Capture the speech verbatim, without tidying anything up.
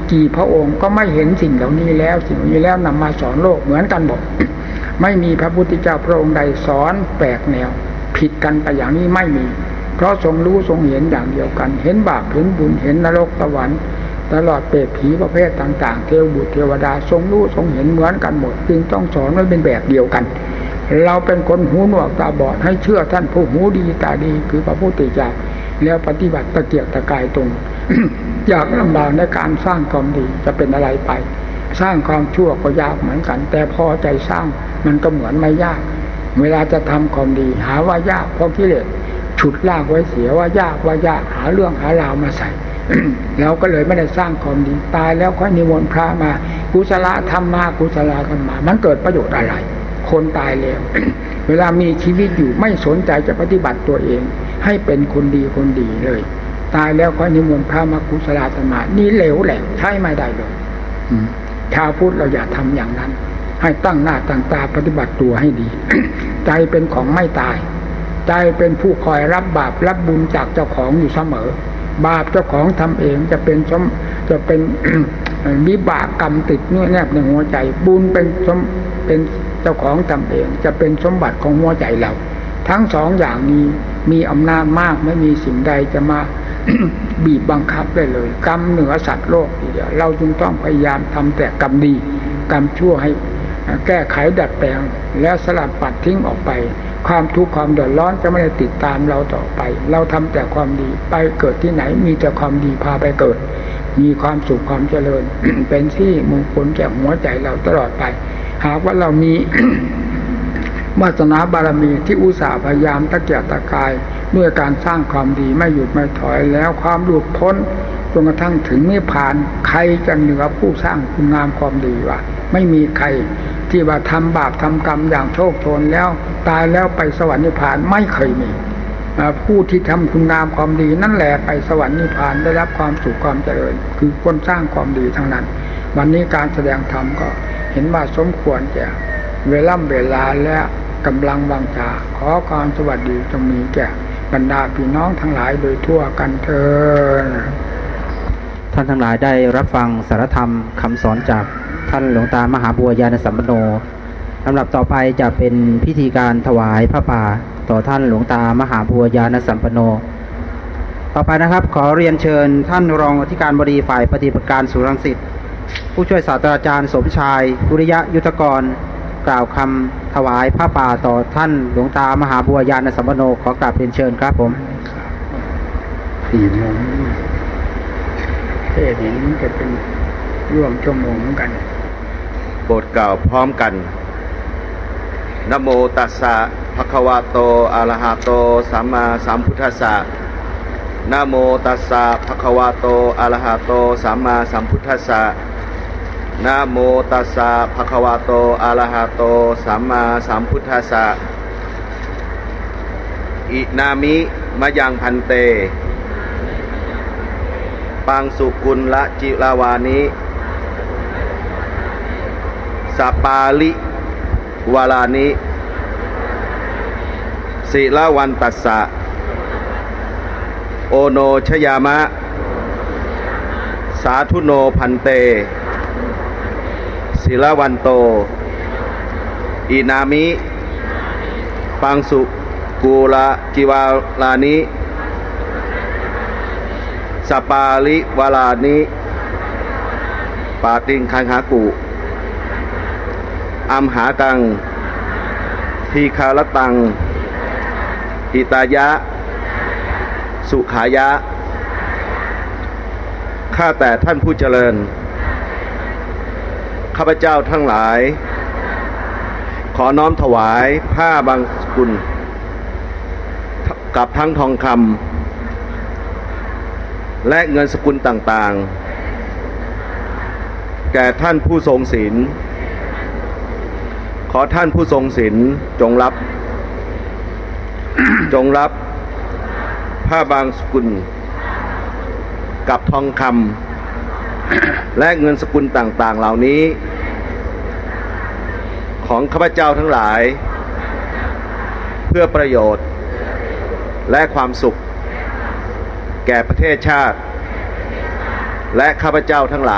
กี่พระองค์ก็ไม่เห็นสิ่งเหล่านี้แล้วสิ่งนี้แล้วนำมาสอนโลกเหมือนกันหมด ไม่มีพระพุทธเจ้าพระองค์ใดสอนแปลกแนวผิดกันไปอย่างนี้ไม่มีเพราะทรงรู้ทรงเห็นอย่างเดียวกันเห็นบาปเห็นบุญเห็นนรกสวรรค์ตลอดเปรตผีประเภทต่างๆเทวบุตรเทวดาทรงรู้ทรงเห็นเหมือนกันหมดจึงต้องสอนไว้เป็นแบบเดียวกันเราเป็นคนหูหนวกตาบอดให้เชื่อท่านผู้หูดีตาดีคือพระพุทธเจ้าแล้วปฏิบัติตะเกียกตะกายตรง อยากลำบากในการสร้างความดีจะเป็นอะไรไปสร้างความชั่วก็ยากเหมือนกันแต่พอใจสร้างมันก็เหมือนไม่ยากเวลาจะทำความดีหาว่ายากเพราะกิเลสฉุดลากไว้เสียว่ายากว่ายากหาเรื่องหาราวมาใส่ เราก็เลยไม่ได้สร้างความดีตายแล้วค่อยนิมนต์พระมากุศลธรรมมากุศลธรรมมามันเกิดประโยชน์อะไรคนตายแล้ว เวลามีชีวิตอยู่ไม่สนใจจะปฏิบัติตัวเองให้เป็นคนดีคนดีเลยตายแล้วค่อยนิมนต์พระมากุศลธรรมมานี่เหลวแหลกใช้ไม่ได้เลยชาวพุทธเราอย่าทำอย่างนั้นให้ตั้งหน้าตั้งตาปฏิบัติตัวให้ดี ใจเป็นของไม่ตายใจเป็นผู้คอยรับบาปรับบุญจากเจ้าของอยู่เสมอบาปเจ้าของทำเองจะเป็นสมจะเป็น วิบากกรรมติดเนื้อแนบในหัวใจบุญเป็นสมเป็นเจ้าของทำเองจะเป็นสมบัติของหัวใจเราทั้งสองอย่างนี้มีอำนาจมากไม่มีสิ่งใดจะมา บีบบังคับได้เลยกรรมเหนือสัตว์โลกทีเดียวเราจึงต้องพยายามทำแต่กรรมดีกรรมชั่วให้แก้ไขดัดแปลงแล้วสลัดปัดทิ้งออกไปความทุกข์ความเดือดร้อนจะไม่ได้ติดตามเราต่อไปเราทำแต่ความดีไปเกิดที่ไหนมีแต่ความดีพาไปเกิดมีความสุขความเจริญ เป็นที่มงคลแก่หัวใจเราตลอดไปหากว่าเรามี วาสนาบารมีที่อุตส่าห์พยายามตะเกียกตะกายด้วยการสร้างความดีไม่หยุดไม่ถอยแล้วความหลุดพ้นจนกระทั่งถึงนิพพานใครจะเหนือผู้สร้างคุณงามความดีวะไม่มีใครที่ว่าทำบาปทำกรรมอย่างโชคโชนแล้วตายแล้วไปสวรรค์นิพพานไม่เคยมีผู้ที่ทำคุณงามความดีนั่นแหละไปสวรรค์นิพพานได้รับความสุขความเจริญคือคนสร้างความดีทั้งนั้นวันนี้การแสดงธรรมก็เห็นว่าสมควรแก่เวลาเวลาและกำลังวังชาขอความสวัสดีจงมีแก่บรรดาพี่น้องทั้งหลายโดยทั่วกันเถิดท่านทั้งหลายได้รับฟังสารธรรมคำสอนจากท่านหลวงตามหาบัวญาณสัมปันโนลำดับต่อไปจะเป็นพิธีการถวายผ้าป่าต่อท่านหลวงตามหาบัวญาณสัมปันโนต่อไปนะครับขอเรียนเชิญท่านรองอธิการบดีฝ่ายปฏิบัติการศูนย์รังสิตผู้ช่วยศาสตราจารย์สมชายบุริยะยุทธกรกล่าวคำถวายผ้าป่าต่อท่านหลวงตามหาบัวญาณสัมปันโนขอกราบเรียนเชิญครับผมสี่โมงเทศน์นี้จะเป็นร่วมชั่วโมงเหมือนกันโปรดกล่าวพร้อมกันนะโมตัสสะภะคะวะโตอะระหะโตสัมมาสัมพุทธัสสะนะโมตัสสะภะคะวะโตอะระหะโตสัมมาสัมพุทธัสสะนะโมตัสสะภะคะวะโตอะระหะโตสัมมาสัมพุทธัสสะอินามิมะยังพันเตปังสุกุลละจิราวานิสปาลิวาลานิศิลาวันตัสสะโอโนชยามะสาธุโนพันเตศิลาวันโตอินามิปังสุกุลจิวาลานิสปาลิวาลานิปาติงคันหากุอัมหากังทีคารตังหิตายะสุขายะข้าแต่ท่านผู้เจริญข้าพเจ้าทั้งหลายขอน้อมถวายผ้าบางสกุลกับทั้งทองคำและเงินสกุลต่างๆแก่ท่านผู้ทรงศีลขอท่านผู้ทรงศีลจงรับ จงรับผ้าบางสกุลกับทองคำ และเงินสกุลต่างๆเหล่านี้ของข้าพเจ้าทั้งหลายเพื่อประโยชน์และความสุขแก่ประเทศชาติและข้าพเจ้าทั้งหลาย